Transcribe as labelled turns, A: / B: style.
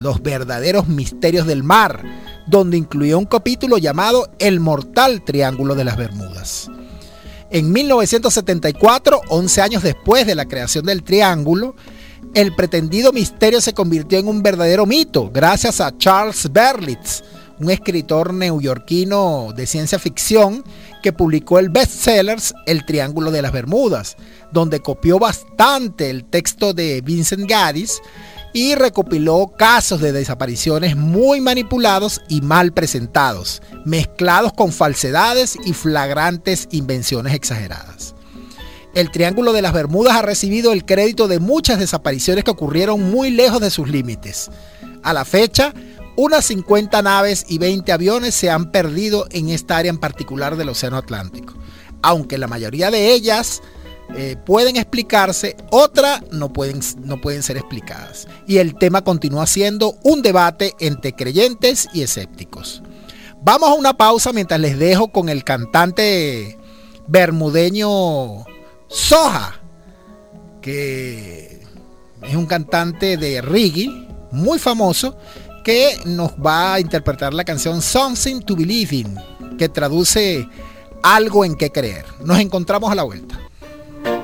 A: Los verdaderos misterios del mar, donde incluía un capítulo llamado El mortal Triángulo de las Bermudas. En 1974, 11 años después de la creación del triángulo, el pretendido misterio se convirtió en un verdadero mito gracias a Charles Berlitz, un escritor neoyorquino de ciencia ficción que publicó el bestseller El Triángulo de las Bermudas, donde copió bastante el texto de Vincent Gaddis y recopiló casos de desapariciones muy manipulados y mal presentados, mezclados con falsedades y flagrantes invenciones exageradas. El Triángulo de las Bermudas ha recibido el crédito de muchas desapariciones que ocurrieron muy lejos de sus límites. A la fecha, unas 50 naves y 20 aviones se han perdido en esta área en particular del Océano Atlántico. Aunque la mayoría de ellas pueden explicarse, otras no pueden ser explicadas. Y el tema continúa siendo un debate entre creyentes y escépticos. Vamos a una pausa mientras les dejo con el cantante bermudeño Soja, que es un cantante de reggae muy famoso, que nos va a interpretar la canción Something to Believe in, que traduce algo en que creer. Nos encontramos a la vuelta.